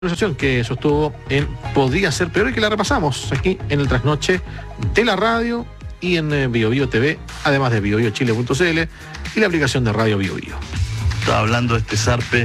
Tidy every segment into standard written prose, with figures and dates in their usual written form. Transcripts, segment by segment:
Conversación que sostuvo en Podría Ser Peor y que la repasamos aquí en el Trasnoche de la radio y en Bio Bio TV, además de biobiochile.cl y la aplicación de Radio Bio Bio. Estaba hablando de este zarpe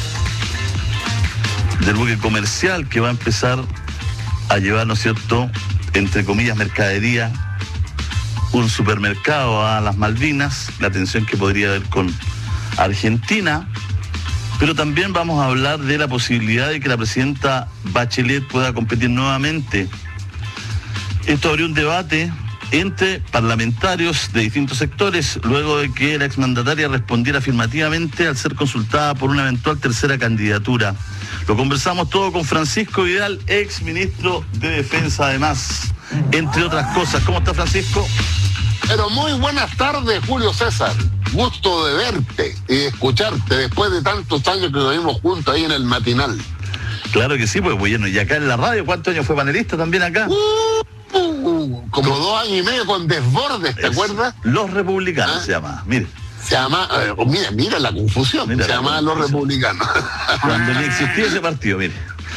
del buque comercial que va a empezar a llevar, ¿no es cierto?, entre comillas, mercadería, un supermercado a las Malvinas, la tensión que podría haber con Argentina. Pero también vamos a hablar de la posibilidad de que la presidenta Bachelet pueda competir nuevamente. Esto abrió un debate entre parlamentarios de distintos sectores, luego de que la exmandataria respondiera afirmativamente al ser consultada por una eventual tercera candidatura. Lo conversamos todo con Francisco Vidal, ex ministro de Defensa, además, entre otras cosas. ¿Cómo está, Francisco? Pero muy buenas tardes, Julio César. Gusto de verte y de escucharte después de tantos años que vivimos juntos ahí en el matinal. Claro que sí, pues bueno, y acá en la radio, ¿cuántos años fue panelista también acá? Como 2 años y medio con Desbordes, ¿te acuerdas? Los Republicanos se llama, mire. Se llama, mira la confusión, se llama Los Republicanos. Cuando ni existía ese partido, mire.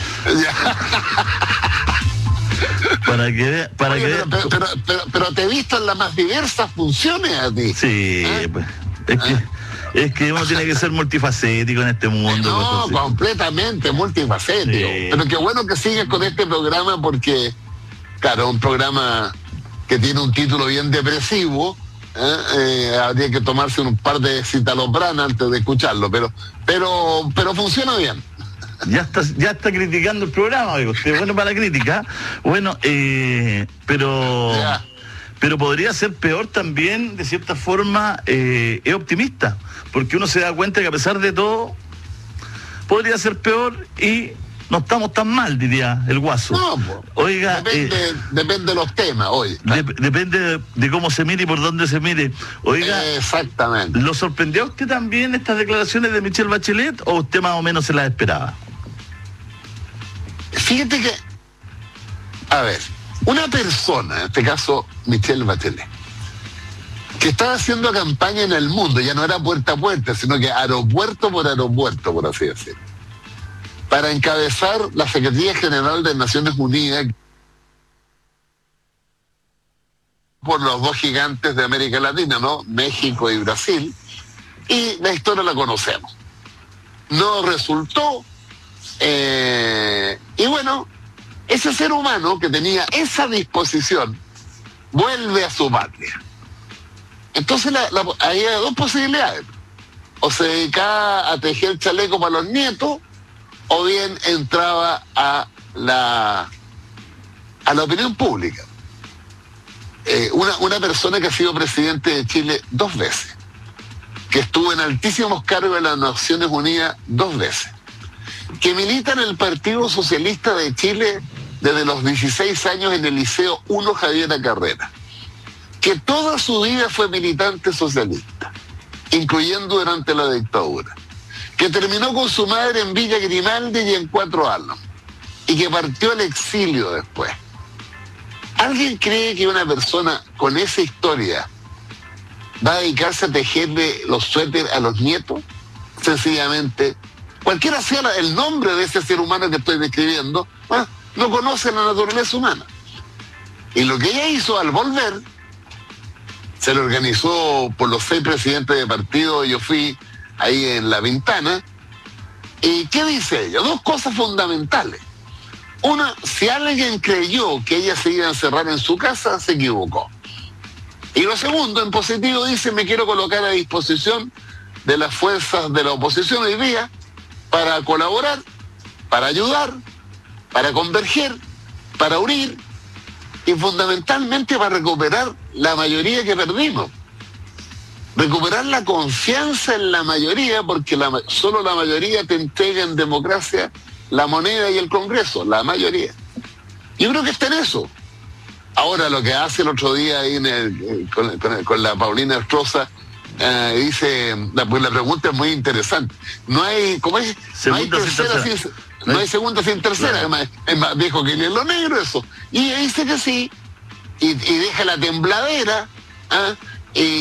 Pero te he visto en las más diversas funciones a ti. Sí, pues, es que uno tiene que ser multifacético en este mundo. No, pues, completamente multifacético. Sí. Pero qué bueno que sigues con este programa porque, claro, un programa que tiene un título bien depresivo, habría que tomarse un par de citalopram antes de escucharlo, pero funciona bien. Ya está criticando el programa, oiga, usted, bueno para la crítica. Bueno, pero podría ser peor también, de cierta forma, es optimista, porque uno se da cuenta que a pesar de todo, podría ser peor y no estamos tan mal, diría el Guaso. No, oiga, depende de los temas, oye. Depende de cómo se mire y por dónde se mire. Oiga, exactamente. ¿Lo sorprendió a usted también estas declaraciones de Michelle Bachelet o usted más o menos se las esperaba? Fíjate que, a ver, una persona, en este caso Michelle Bachelet, que estaba haciendo campaña en el mundo, ya no era puerta a puerta, sino que aeropuerto por aeropuerto, por así decirlo, para encabezar la Secretaría General de Naciones Unidas por los 2 gigantes de América Latina, ¿no? México y Brasil, y la historia la conocemos. No resultó. Y bueno, ese ser humano que tenía esa disposición vuelve a su patria. Entonces había 2 posibilidades: o se dedicaba a tejer chaleco para los nietos, o bien entraba a la opinión pública. Una persona que ha sido presidente de Chile 2 veces, que estuvo en altísimos cargos de las Naciones Unidas 2 veces, que milita en el Partido Socialista de Chile desde los 16 años en el Liceo 1 Javier Carrera, que toda su vida fue militante socialista, incluyendo durante la dictadura, que terminó con su madre en Villa Grimaldi y en 4 Álamos, y que partió al exilio después. ¿Alguien cree que una persona con esa historia va a dedicarse a tejerle los suéteres a los nietos? Sencillamente, cualquiera sea el nombre de ese ser humano que estoy describiendo, no conoce la naturaleza humana. Y lo que ella hizo al volver, se lo organizó por los 6 presidentes de partido, yo fui ahí en La Pintana. ¿Y qué dice ella? 2 cosas fundamentales. Una, si alguien creyó que ella se iba a encerrar en su casa, se equivocó. Y lo segundo, en positivo, dice: me quiero colocar a disposición de las fuerzas de la oposición hoy día para colaborar, para ayudar, para converger, para unir y fundamentalmente para recuperar la mayoría que perdimos. Recuperar la confianza en la mayoría, porque solo la mayoría te entrega en democracia la moneda y el Congreso, la mayoría. Yo creo que está en eso. Ahora, lo que hace el otro día ahí con la Paulina Estroza, dice, la pregunta es muy interesante. No hay, ¿cómo es? No hay tercera sin, no hay segunda sin tercera. Claro. Es más viejo que lo negro eso. Y ella dice que sí, y deja la tembladera,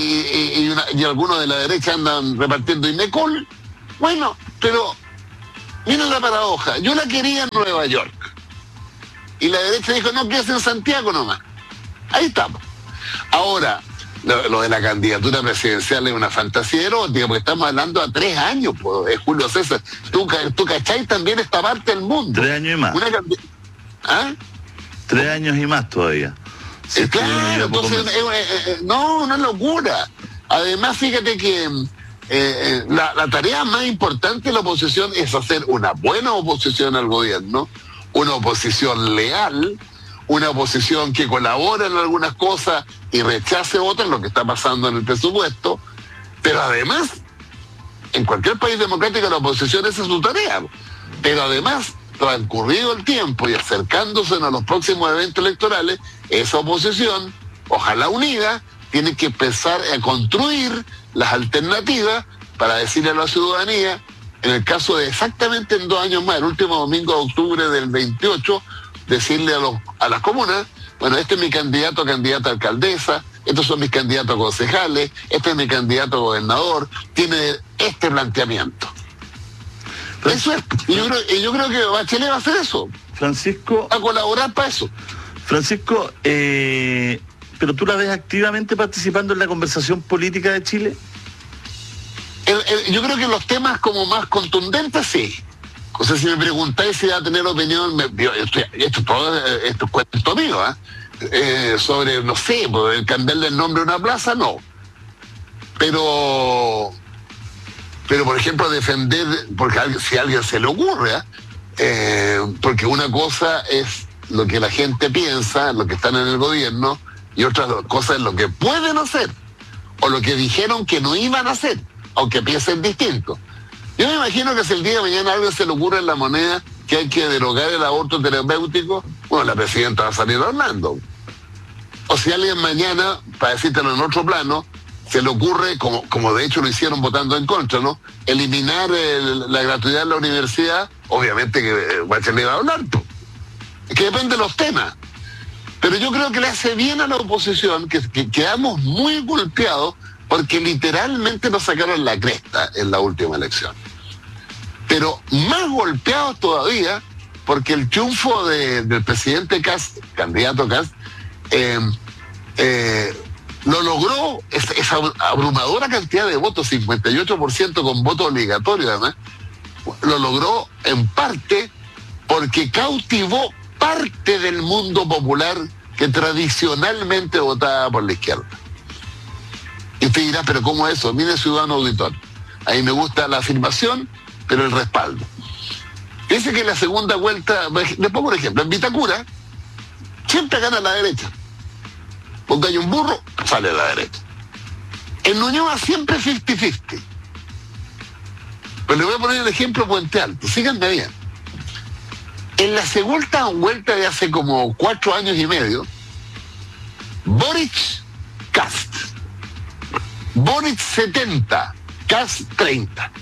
y algunos de la derecha andan repartiendo Inecol. Bueno, pero Mira la paradoja, yo la quería en Nueva York. Y la derecha dijo, no, quédese en Santiago nomás. Ahí estamos. Ahora, lo de la candidatura presidencial es una fantasía erótica, porque estamos hablando a 3 años, pues, Julio César. Tú cachai también esta parte del mundo. 3 años y más. ¿Ah? 3 años y más todavía. Sí, claro, entonces, no es locura. Además, fíjate que la tarea más importante de la oposición es hacer una buena oposición al gobierno, una oposición leal, una oposición que colabora en algunas cosas y rechace otras, lo que está pasando en el presupuesto, pero además, en cualquier país democrático la oposición esa es su tarea, pero además, transcurrido el tiempo y acercándose a los próximos eventos electorales, esa oposición, ojalá unida, tiene que empezar a construir las alternativas para decirle a la ciudadanía, en el caso de exactamente en 2 años más, el último domingo de octubre del 28, decirle a las comunas, bueno, este es mi candidata a alcaldesa, estos son mis candidatos a concejales, este es mi candidato a gobernador, tiene este planteamiento. Eso es, y yo creo que Bachelet va a hacer eso. Francisco, a colaborar para eso. Francisco, ¿pero tú la ves activamente participando en la conversación política de Chile? Yo creo que los temas como más contundentes, sí. O sea, si me preguntáis si va a tener opinión, esto es cuento mío, sobre, no sé, el cambiarle el nombre a una plaza, no. Pero por ejemplo, defender, porque si a alguien se le ocurre, porque una cosa es lo que la gente piensa, lo que están en el gobierno, y otra cosa es lo que pueden hacer, o lo que dijeron que no iban a hacer, aunque piensen distinto. Yo me imagino que si el día de mañana a alguien se le ocurre en la moneda que hay que derogar el aborto terapéutico, bueno, la presidenta va a salir hablando. O si alguien mañana, para decírtelo en otro plano, se le ocurre, como de hecho lo hicieron votando en contra, ¿no?, eliminar la gratuidad en la universidad, obviamente que Bachelet va a hablar, es que depende de los temas. Pero yo creo que le hace bien a la oposición, que quedamos muy golpeados, porque literalmente nos sacaron la cresta en la última elección. Pero más golpeados todavía, porque el triunfo del presidente Kast, candidato Kast, lo logró, esa abrumadora cantidad de votos, 58% con voto obligatorio además, lo logró en parte porque cautivó parte del mundo popular que tradicionalmente votaba por la izquierda. Y usted dirá, pero ¿cómo es eso? Mire, ciudadano auditor, ahí me gusta la afirmación, pero el respaldo. Dice que en la segunda vuelta, le pongo un ejemplo, en Vitacura siempre gana la derecha. Porque hay un burro, sale a la derecha. En Ñuñoa siempre 50-50. Pero le voy a poner el ejemplo Puente Alto, síganme bien. En la segunda vuelta de hace como 4 años y medio, Boric, Kast. Boric 70, Kast 30.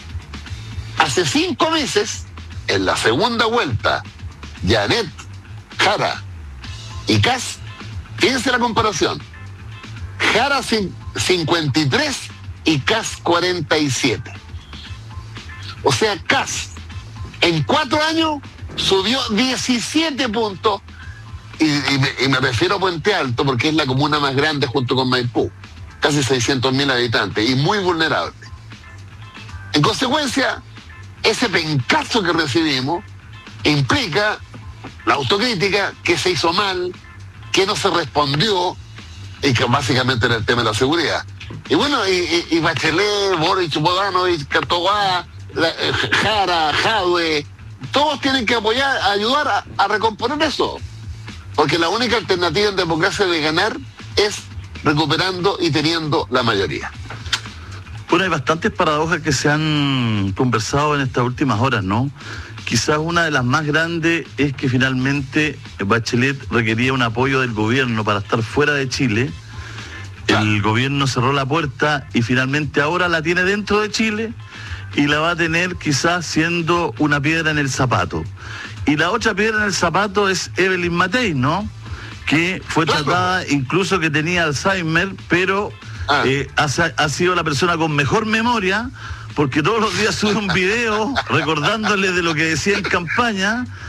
Hace 5 meses, en la segunda vuelta, Janet, Jara y Kast, fíjense la comparación, Jara 53 y Kast 47. O sea, Kast en 4 años subió 17 puntos, y me refiero a Puente Alto porque es la comuna más grande junto con Maipú, casi 600.000 habitantes y muy vulnerable. En consecuencia, ese pencazo que recibimos implica la autocrítica, que se hizo mal, que no se respondió, y que básicamente era el tema de la seguridad. Y bueno, y Bachelet, Boric, Bodanovich, Cartogá, Jara, Jadwe, todos tienen que apoyar, ayudar a recomponer eso. Porque la única alternativa en democracia de ganar es recuperando y teniendo la mayoría. Bueno, hay bastantes paradojas que se han conversado en estas últimas horas, ¿no? Quizás una de las más grandes es que finalmente Bachelet requería un apoyo del gobierno para estar fuera de Chile. El gobierno cerró la puerta y finalmente ahora la tiene dentro de Chile y la va a tener quizás siendo una piedra en el zapato. Y la otra piedra en el zapato es Evelyn Matei, ¿no?, que fue tratada, incluso que tenía Alzheimer, pero ha sido la persona con mejor memoria, porque todos los días sube un video recordándole de lo que decía en campaña.